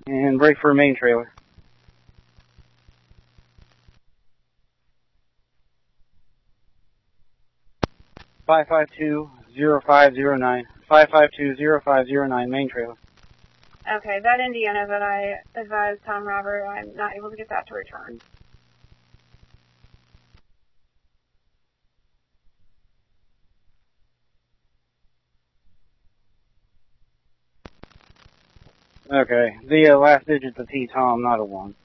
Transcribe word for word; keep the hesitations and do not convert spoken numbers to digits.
And brake for main trailer. five five two zero five zero nine. five five two zero five zero nine, main trailer. Okay, that Indiana that I advised Tom Robert, I'm not able to get that to return. Okay, the uh, last digit's a T, Tom, not a one.